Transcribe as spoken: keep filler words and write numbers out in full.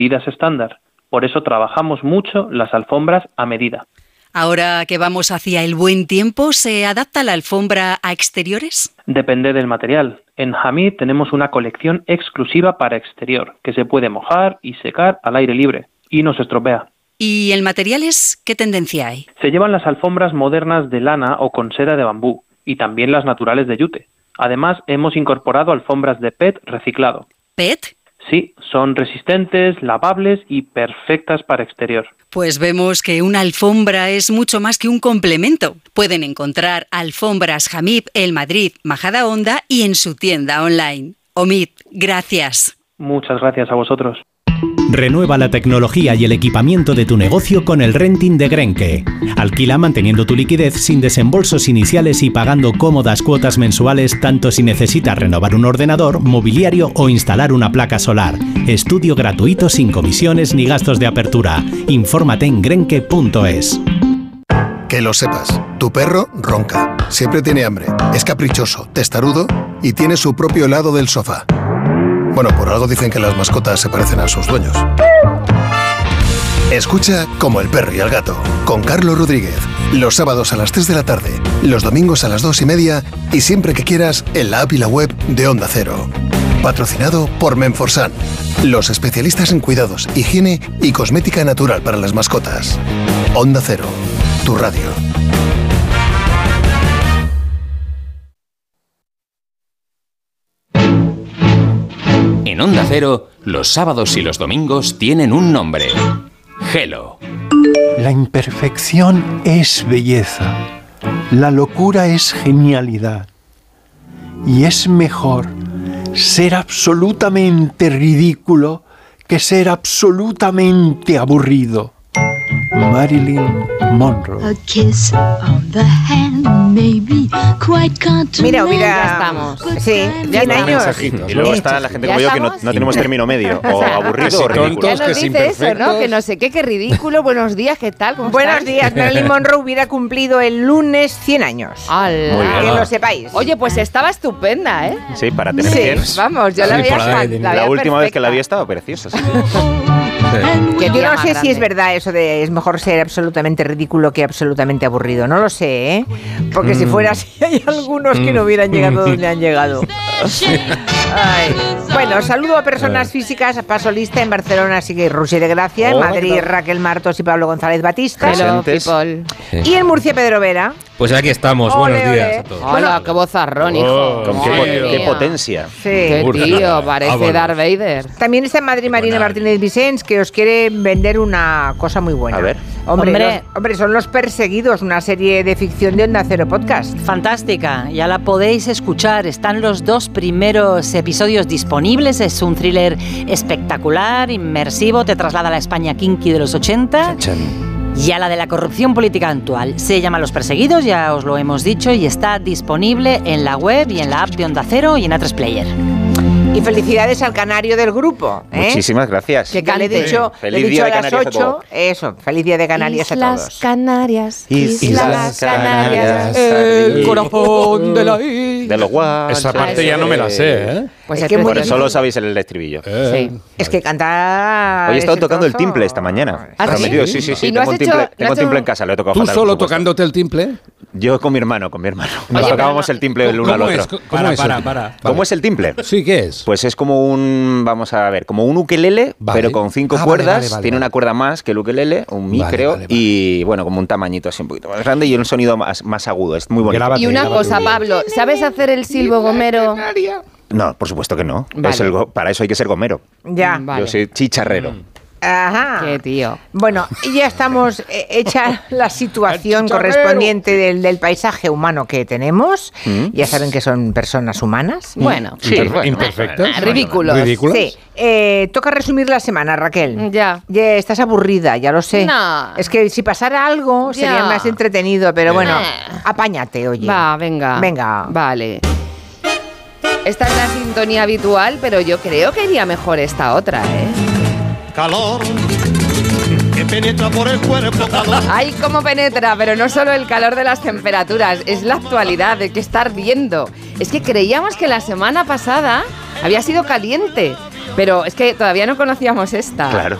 medidas estándar. Por eso trabajamos mucho las alfombras a medida. Ahora que vamos hacia el buen tiempo, ¿se adapta la alfombra a exteriores? Depende del material. En Hamid tenemos una colección exclusiva para exterior, que se puede mojar y secar al aire libre, y no se estropea. ¿Y en materiales qué tendencia hay? Se llevan las alfombras modernas de lana o con seda de bambú, y también las naturales de yute. Además, hemos incorporado alfombras de P E T reciclado. ¿P E T? Sí, son resistentes, lavables y perfectas para exterior. Pues vemos que una alfombra es mucho más que un complemento. Pueden encontrar alfombras Hamid en Madrid, Majadahonda y en su tienda online. Omid, gracias. Muchas gracias a vosotros. Renueva la tecnología y el equipamiento de tu negocio con el renting de Grenke. Alquila manteniendo tu liquidez sin desembolsos iniciales y pagando cómodas cuotas mensuales tanto si necesitas renovar un ordenador, mobiliario o instalar una placa solar. Estudio gratuito sin comisiones ni gastos de apertura. Infórmate en grenke punto es. Que lo sepas, tu perro ronca, siempre tiene hambre, es caprichoso, testarudo y tiene su propio lado del sofá. Bueno, por algo dicen que las mascotas se parecen a sus dueños. Escucha Como el perro y el gato, con Carlos Rodríguez. Los sábados a las tres de la tarde, los domingos a las dos y media y siempre que quieras en la app y la web de Onda Cero. Patrocinado por Menforsan, los especialistas en cuidados, higiene y cosmética natural para las mascotas. Onda Cero, tu radio. En Onda Cero, los sábados y los domingos tienen un nombre. Gelo. La imperfección es belleza. La locura es genialidad. Y es mejor ser absolutamente ridículo que ser absolutamente aburrido. Marilyn Monroe. A kiss on the hand may be quite continental. Mira, mira, ya estamos. Sí, ya estamos. años. Y luego está la gente como yo que no, no tenemos término medio, o aburrido o ridículo. Ya nos dice eso, ¿no? Que no sé qué, qué ridículo. Buenos días, ¿qué tal? ¿Cómo Buenos estás? días, Marilyn Monroe hubiera cumplido el lunes cien años. ¡Hala! Muy bien. Que lo sepáis. Oye, pues estaba estupenda, ¿eh? Sí, para tener Sí, cien. vamos, yo la Sí, veía, por la fan- de- la La veía última vez que la perfecta. vi estaba preciosa. Sí. Qué Yo tía no más sé si grande. es verdad eso de es mejor ser absolutamente ridículo que absolutamente aburrido. No lo sé, ¿eh? Porque si fuera así, hay algunos que no hubieran llegado donde han llegado. Ay. Bueno, saludo a personas físicas. Paso lista en Barcelona, sigue Rusi de Gracia. En Hola, Madrid, ¿qué tal? Raquel Martos y Pablo González Batista. Hello, Presentes. people. Y en Murcia, Pedro Vera. Pues aquí estamos, Ole, buenos días ole. a todos. Hola, qué vozarrón, hijo. Con qué, Madre po- qué mía. potencia. Sí. Qué Burda. tío, parece Vámonos. Darth Vader. También está en Madrid Marina Buena. Martínez Vicens, que os quiere vender una cosa muy buena. A ver. Hombre, Hombre. los- hombre, son Los Perseguidos, una serie de ficción de Onda Cero Podcast. Fantástica, ya la podéis escuchar. Están los dos primeros episodios disponibles. Es un thriller espectacular, inmersivo, te traslada a la España kinky de los ochenta y a la de la corrupción política actual. Se llama Los Perseguidos, ya os lo hemos dicho, y está disponible en la web y en la app de Onda Cero y en A tres Player. Y felicidades al canario del grupo. ¿eh? Muchísimas gracias. Que le he cante. dicho, Feliz le he dicho día a de las Canarias a ocho. todos. Eso, feliz día de Canarias a Islas todos. Canarias, Islas Islas Canarias, Canarias, el el corazón de la isla. De los guanches. Esa parte ya no me la sé, ¿eh? Pues Es es que muy Por precioso. eso lo sabéis el estribillo. Sí. Es que cantar. Hoy he estado ese tocando el trozo- timple esta mañana. ¿Ah, sí? Prometido, sí, sí, sí. ¿Y no Tengo has un timple, hecho- tengo no has timple hecho- en casa, lo he tocado ¿Tú fatal, solo por supuesto. tocándote el timple? Yo con mi hermano, con mi hermano. Nos Oye, tocábamos pero no- el timple el uno al ¿Cómo otro. es? ¿Cómo es? Para, para. ¿Cómo es el timple? Sí, ¿qué es? Pues es como un, vamos a ver, como un ukelele, Vale. pero con cinco Ah, vale, cuerdas. vale, vale, Tiene vale. una cuerda más que el ukelele, un mi, Vale, creo, vale, vale. y bueno, como un tamañito así un poquito más grande y un sonido más, más agudo. Es muy bonito. Grábate, Y una grábate. cosa, Pablo, ¿sabes hacer el silbo gomero? No, por supuesto que no. Vale. Es el go- para eso hay que ser gomero. Ya. Vale. Yo soy chicharrero. Ajá. Qué tío. Bueno, y ya estamos eh, hecha la situación correspondiente del, del paisaje humano que tenemos. Mm. Ya saben que son personas humanas. Bueno, Sí, Imper- imperfectas. Ah, ridículos. ¿Ridículas? Sí. Eh, toca resumir la semana, Raquel. Ya. Ya estás aburrida, ya lo sé. No. Es que si pasara algo sería Ya. más entretenido, pero bueno, Eh. apáñate, oye. Va, venga. Venga. Vale. Esta es la sintonía habitual, pero yo creo que iría mejor esta otra, ¿eh? Calor que penetra por el cuerpo, calor. Ay, cómo penetra, pero no solo el calor de las temperaturas, es la actualidad, de que está ardiendo. Es que creíamos que la semana pasada había sido caliente, Pero es que todavía no conocíamos esta. Claro.